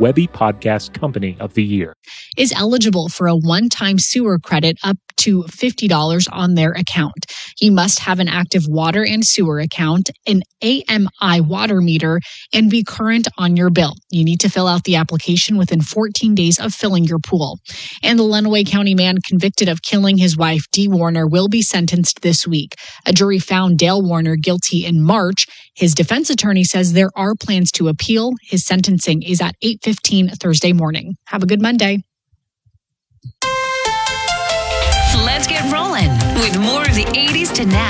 Webby Podcast Company of the Year. Is eligible for a one-time sewer credit up to $50 on their account. You must have an active water and sewer account, an AMI water meter, and be current on your bill. You need to fill out the application within 14 days of filling your pool. And the Lenawee County man convicted of killing his wife, Dee Warner, will be sentenced this week. A jury found Dale Warner guilty in March. His defense attorney says there are plans to appeal. His sentencing is at 8:15 Thursday morning. Have a good Monday. Let's get rolling with more of the 80s to now.